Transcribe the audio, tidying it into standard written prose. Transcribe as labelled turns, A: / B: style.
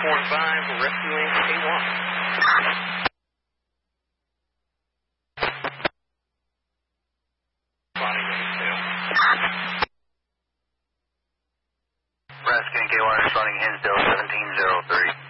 A: 5, rescuing K1.
B: Rescuing K1 responding Hinsdale 1703.